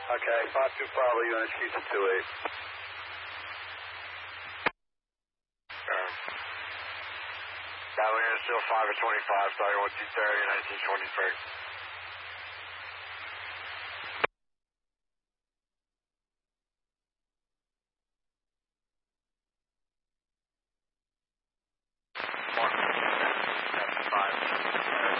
Okay, 525 units, keep to 28. Atlanta still 5 of 25, starting with 230 and 1923.